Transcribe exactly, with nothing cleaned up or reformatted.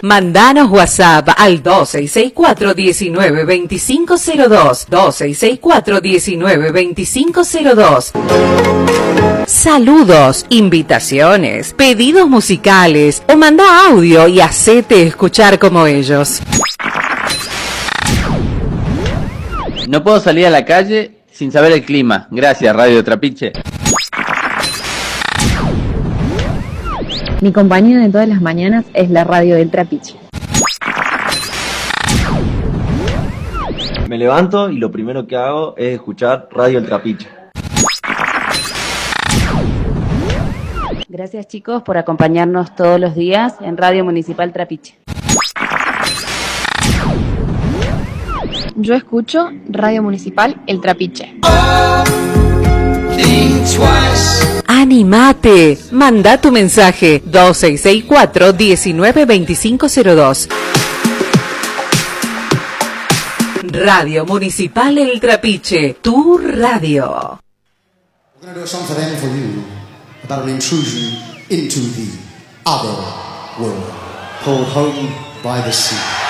Mandanos WhatsApp al dos seis seis cuatro, uno nueve dos cinco cero dos, dos seis seis cuatro, uno nueve dos cinco cero dos. Saludos, invitaciones, pedidos musicales o manda audio y hacete escuchar como ellos. No puedo salir a la calle sin saber el clima. Gracias, Radio Trapiche. Mi compañía de todas las mañanas es la radio del Trapiche. Me levanto y lo primero que hago es escuchar Radio El Trapiche. Gracias, chicos, por acompañarnos todos los días en Radio Municipal Trapiche. Yo escucho Radio Municipal El Trapiche. ¡Animate! Manda tu mensaje dos seis seis cuatro, uno nueve dos cinco cero dos. Radio Municipal El Trapiche, tu radio. We're going to do a song for them, for you, about an intrusion into the other world, called Home by the Sea.